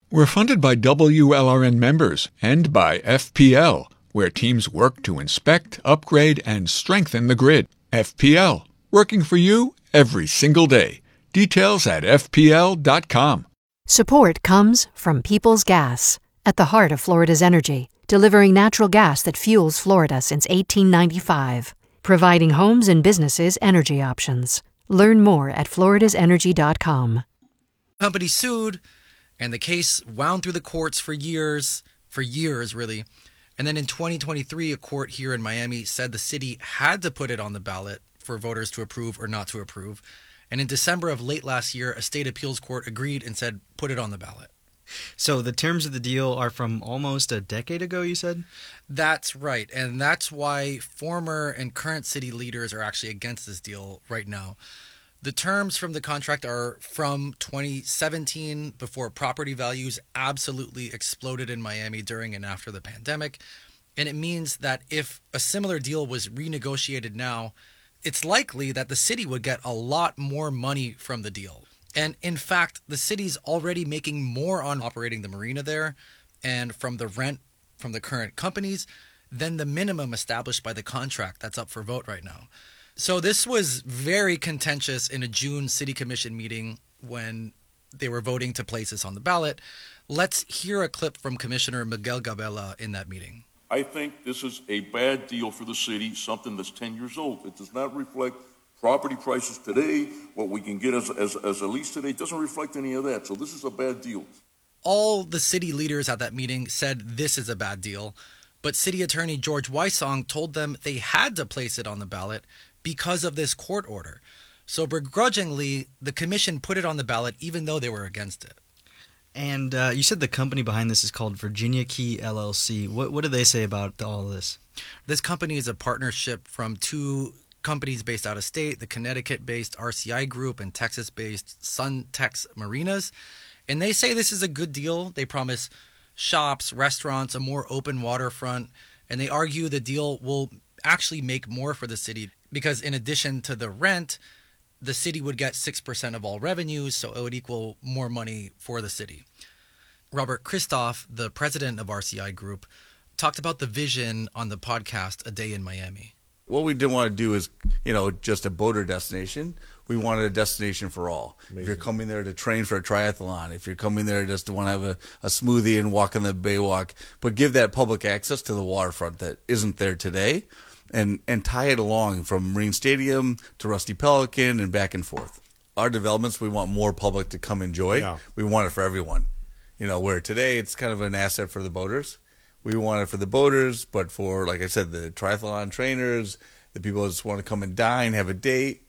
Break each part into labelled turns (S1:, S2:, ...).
S1: We're funded by WLRN members and by FPL, where teams work to inspect, upgrade, and strengthen the grid. FPL, working for you every single day. Details at FPL.com.
S2: Support comes from Peoples Gas, at the heart of Florida's energy, delivering natural gas that fuels Florida since 1895, providing homes and businesses energy options. Learn more at floridasenergy.com.
S3: Company sued, and the case wound through the courts for years really. And then in 2023, a court here in Miami said the city had to put it on the ballot for voters to approve or not to approve. And in December of late last year, a state appeals court agreed and said, put it on the ballot.
S4: So the terms of the deal are from almost a decade ago, you said?
S3: That's right. And that's why former and current city leaders are actually against this deal right now. The terms from the contract are from 2017, before property values absolutely exploded in Miami during and after the pandemic. And it means that if a similar deal was renegotiated now, it's likely that the city would get a lot more money from the deal. And in fact, the city's already making more on operating the marina there and from the rent from the current companies than the minimum established by the contract that's up for vote right now. So this was very contentious in a June city commission meeting when they were voting to place this on the ballot. Let's hear a clip from Commissioner Miguel Gabela in that meeting.
S5: I think this is a bad deal for the city, something that's 10 years old. It does not reflect property prices today, what we can get as a lease today. It doesn't reflect any of that. So this is a bad deal.
S3: All the city leaders at that meeting said this is a bad deal, but City Attorney George Weissong told them they had to place it on the ballot because of this court order. So begrudgingly, the commission put it on the ballot even though they were against it.
S4: And you said the company behind this is called Virginia Key LLC. What do they say about all of this?
S3: This company is a partnership from two companies based out of state, the Connecticut-based RCI Group and Texas-based Suntex Marinas. And they say this is a good deal. They promise shops, restaurants, a more open waterfront. And they argue the deal will actually make more for the city because in addition to the rent, the city would get 6% of all revenues, so it would equal more money for the city. Robert Christoph, the president of RCI Group, talked about the vision on the podcast A Day in Miami.
S6: What we didn't want to do is, just a boater destination. We wanted a destination for all. Amazing. If you're coming there to train for a triathlon, if you're coming there just to want to have a smoothie and walk on the Baywalk, but give that public access to the waterfront that isn't there today. And tie it along from Marine Stadium to Rusty Pelican and back and forth. Our developments, we want more public to come enjoy. Yeah. We want it for everyone. Where today it's kind of an asset for the boaters. We want it for the boaters, but for, like I said, the triathlon trainers, the people that just want to come and dine, have a date,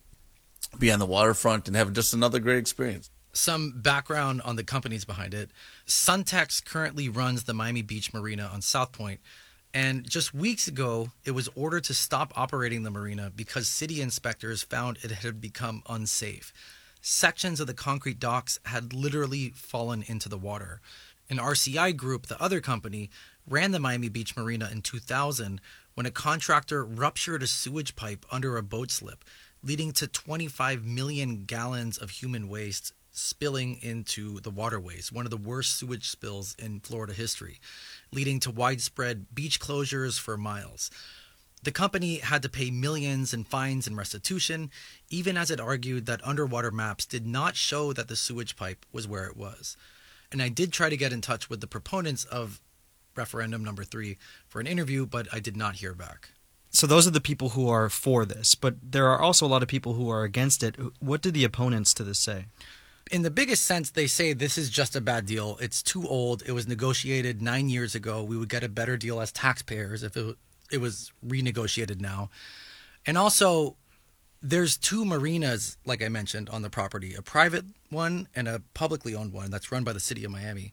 S6: be on the waterfront, and have just another great experience.
S3: Some background on the companies behind it. Suntex currently runs the Miami Beach Marina on South Point. And just weeks ago, it was ordered to stop operating the marina because city inspectors found it had become unsafe. Sections of the concrete docks had literally fallen into the water. An RCI Group, the other company, ran the Miami Beach Marina in 2000 when a contractor ruptured a sewage pipe under a boat slip, leading to 25 million gallons of human waste spilling into the waterways, one of the worst sewage spills in Florida history, leading to widespread beach closures for miles. The company had to pay millions in fines and restitution, even as it argued that underwater maps did not show that the sewage pipe was where it was. And I did try to get in touch with the proponents of referendum number 3 for an interview, but I did not hear back.
S4: So those are the people who are for this, but there are also a lot of people who are against it. What did the opponents to this say?
S3: In the biggest sense, they say this is just a bad deal. It's too old. It was negotiated 9 years ago. We would get a better deal as taxpayers if it was renegotiated now. And also, there's 2 marinas, like I mentioned, on the property, a private one and a publicly owned one that's run by the city of Miami.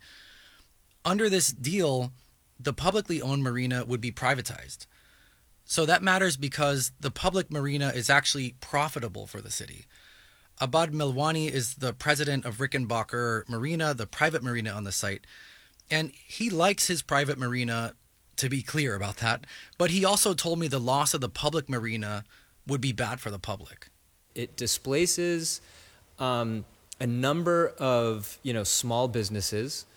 S3: Under this deal, the publicly owned marina would be privatized. So that matters because the public marina is actually profitable for the city. Abad Milwani is the president of Rickenbacker Marina, the private marina on the site. And he likes his private marina, to be clear about that. But he also told me the loss of the public marina would be bad for the public.
S7: It displaces a number of small businesses